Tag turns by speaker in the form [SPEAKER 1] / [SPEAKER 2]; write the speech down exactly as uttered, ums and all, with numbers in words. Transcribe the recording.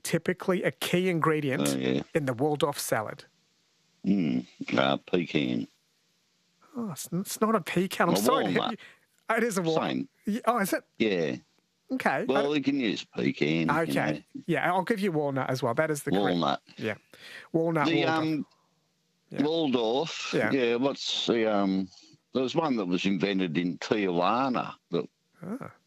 [SPEAKER 1] typically a key ingredient
[SPEAKER 2] Oh, yeah.
[SPEAKER 1] in the Waldorf salad?
[SPEAKER 2] Mm, uh, pecan.
[SPEAKER 1] Oh, it's, it's not a pecan. I'm
[SPEAKER 2] A
[SPEAKER 1] sorry to hit
[SPEAKER 2] walnut.
[SPEAKER 1] you. It is a walnut.
[SPEAKER 2] Same.
[SPEAKER 1] Oh, is it?
[SPEAKER 2] Yeah.
[SPEAKER 1] Okay. I
[SPEAKER 2] Well,
[SPEAKER 1] don't-
[SPEAKER 2] we can use pecan.
[SPEAKER 1] okay.
[SPEAKER 2] You know.
[SPEAKER 1] Yeah, I'll give you walnut as well. That is the correct.
[SPEAKER 2] Walnut.
[SPEAKER 1] Yeah. Walnut.
[SPEAKER 2] The
[SPEAKER 1] Waldorf.
[SPEAKER 2] um,
[SPEAKER 1] Yeah.
[SPEAKER 2] Waldorf.
[SPEAKER 1] Yeah.
[SPEAKER 2] Yeah. What's the um? There was one that was invented in Tijuana that
[SPEAKER 1] Ah.